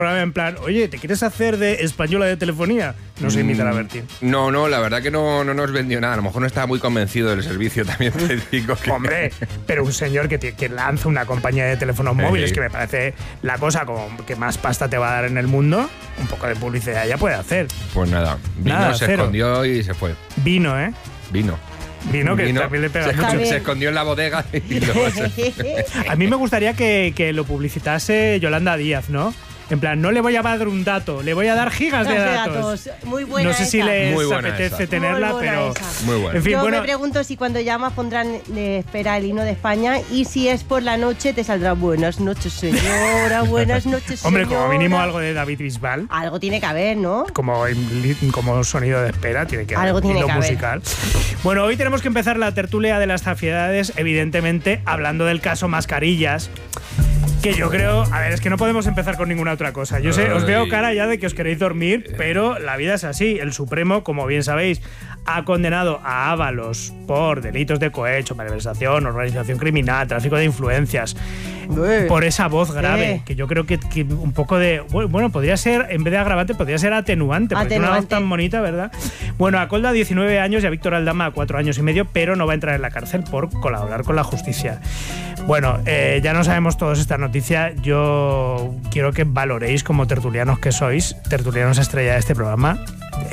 en plan, oye, ¿te quieres hacer de española de telefonía? No se imita a Bertín. No, la verdad que no nos vendió nada. A lo mejor no estaba muy convencido del servicio, también te digo que... Hombre, pero un señor que lanza una compañía de teléfonos móviles, que me parece la cosa como que más pasta te va a dar en el mundo, un poco de publicidad ya puede hacer. Pues nada, se escondió y se fue. Vino, ¿eh? Vino, que también le pega mucho. Se escondió en la bodega y lo A mí me gustaría que lo publicitase Yolanda Díaz, ¿no? En plan, no le voy a dar un dato, le voy a dar gigas de datos. Muy buena. No sé si les apetece esa. tenerla, pero... Muy buena. En fin, Yo me pregunto si cuando llamas pondrán espera el himno de España y si es por la noche te saldrá buenas noches, señora, buenas noches, señora. Hombre, como mínimo algo de David Bisbal. Algo tiene que haber, ¿no? Como sonido de espera, tiene que haber. Algo tiene que haber. Musical. Bueno, hoy tenemos que empezar la tertulia de las zafiedades, evidentemente, hablando del caso Mascarillas. Que yo creo, a ver, es que no podemos empezar con ninguna otra cosa. Yo sé, os veo cara ya de que os queréis dormir, pero la vida es así. El Supremo, como bien sabéis, ha condenado a Ábalos por delitos de cohecho, malversación, organización criminal, tráfico de influencias, por esa voz grave, que yo creo que un poco de... Bueno, podría ser, en vez de agravante, podría ser atenuante, porque es una voz tan bonita, ¿verdad? Bueno, a Koldo a 19 años y a Víctor Aldama a 4 años y medio, pero no va a entrar en la cárcel por colaborar con la justicia. Bueno, ya no sabemos todos esta noticia. Yo quiero que valoréis como tertulianos que sois, tertulianos estrella de este programa,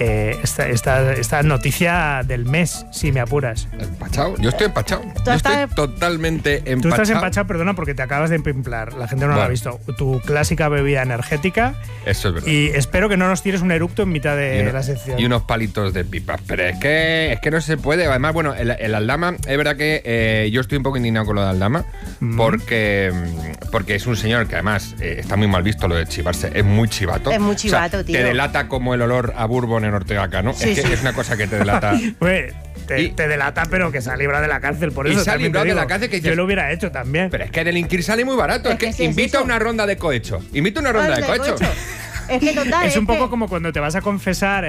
esta noticia del mes, si me apuras. ¿Empachado? Yo estoy empachado. Yo estoy totalmente empachado. Tú estás empachado, perdona, porque te acabas de empimplar. La gente no lo ha visto. Tu clásica bebida energética. Eso es verdad. Y espero que no nos tires un eructo en mitad de la sección. Y unos palitos de pipas. Pero es que no se puede. Además, bueno, el Aldama, es verdad que yo estoy un poco indignado con lo de Aldama, porque es un señor que además está muy mal visto lo de chivarse. Es muy chivato. Es muy chivato, tío. Te delata como el olor a Bourbon en Ortega Cano. Sí, es que es una cosa que te delata. Te delata, pero que se ha librado de la cárcel por eso. Y se ha librado de la cárcel, que dices, yo lo hubiera hecho también. Pero es que delinquir sale muy barato. Es que invita a una ronda de cohecho. Invita a una ronda de cohecho. Es que total, es un poco como cuando te vas a confesar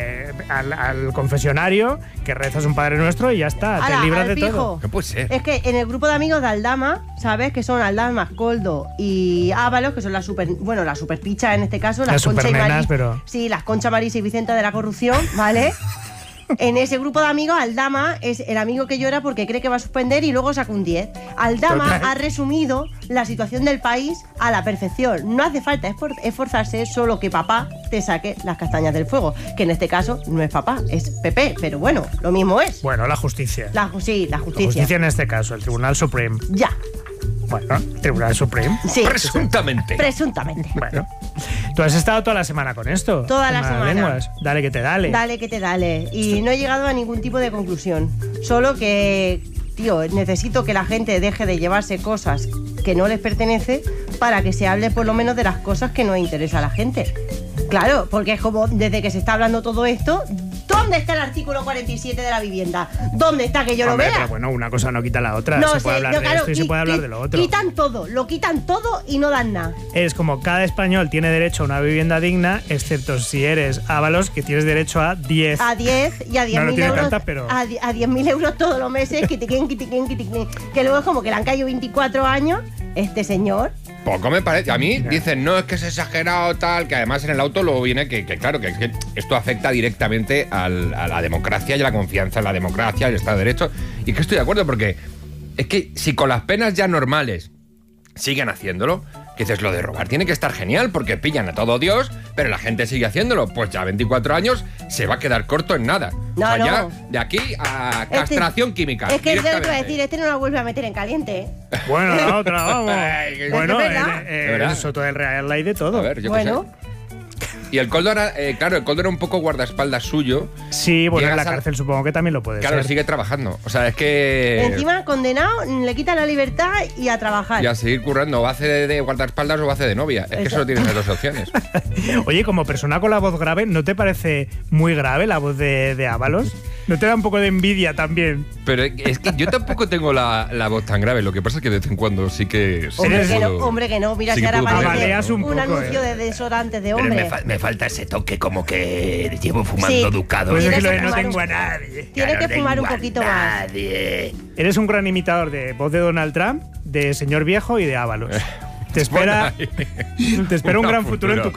al confesionario, que rezas un Padre Nuestro y ya está, te libras de todo. ¿Qué puede ser? Es que en el grupo de amigos de Aldama, ¿sabes? Que son Aldama, Koldo y Ábalos, que son las super pichas en este caso, las Concha y Marisa, pero... Sí, las Concha, Marisa y Vicenta de la corrupción, ¿vale? En ese grupo de amigos, Aldama es el amigo que llora porque cree que va a suspender y luego saca un 10. Aldama ha resumido la situación del país a la perfección. No hace falta esforzarse, solo que papá te saque las castañas del fuego. Que en este caso no es papá, es Pepe, pero bueno, lo mismo es. Bueno, la justicia. La justicia. La justicia en este caso, el Tribunal Supremo. Ya. Bueno, Tribunal Supremo. Sí. Presuntamente. Bueno. Tú has estado toda la semana con esto. Toda la semana. Lenguas. Dale que te dale. Dale que te dale. Y no he llegado a ningún tipo de conclusión. Solo que, tío, necesito que la gente deje de llevarse cosas que no les pertenece para que se hable por lo menos de las cosas que no interesa a la gente. Claro, porque es como desde que se está hablando todo esto, ¿dónde está el artículo 47 de la vivienda? ¿Dónde está que yo lo vea? Pero bueno, una cosa no quita la otra. No, se puede hablar de esto y se puede hablar de lo otro. Lo quitan todo y no dan nada. Es como cada español tiene derecho a una vivienda digna, excepto si eres Ábalos, que tienes derecho a 10. A 10 y a 10.000 euros. Tanta, pero... A 10.000 euros todos los meses, quitiquín. Que luego es como que le han caído 24 años, este señor. Poco me parece. A mí dicen, no, es que es exagerado tal, que además en el auto luego viene que claro, que esto afecta directamente a la democracia y a la confianza en la democracia, el Estado de Derecho. Y que estoy de acuerdo, porque es que si con las penas ya normales siguen haciéndolo, que dices, lo de robar tiene que estar genial, porque pillan a todo Dios, pero la gente sigue haciéndolo. Pues ya 24 años se va a quedar corto en nada. No, ya de aquí a castración química. Es que te voy a decir, este no lo vuelve a meter en caliente, ¿eh? Bueno, la otra, vamos. Bueno, ¿Es Soto del Real hay de todo. A ver, yo qué sé. Y el Koldo era, claro, el Koldo era un poco guardaespaldas suyo. Sí, bueno, en la cárcel supongo que también lo puede ser. Claro, sigue trabajando. O sea, es que... Encima, condenado, le quita la libertad y a trabajar. Y a seguir currando. O hace de guardaespaldas o hace de novia. Es que solo tienes las dos opciones. Oye, como persona con la voz grave, ¿no te parece muy grave la voz de Ábalos? ¿No te da un poco de envidia también? Pero es que yo tampoco tengo la voz tan grave. Lo que pasa es que de vez en cuando sí que... Hombre, que no. Mira, si ahora aparece un anuncio de desodorantes de hombre. Pero me falta ese toque como que llevo fumando Ducado. Pues es que no tengo a nadie. Tienes que fumar un poquito más. Eres un gran imitador de voz de Donald Trump, de señor viejo y de Ábalos. Te espera un gran futuro en tu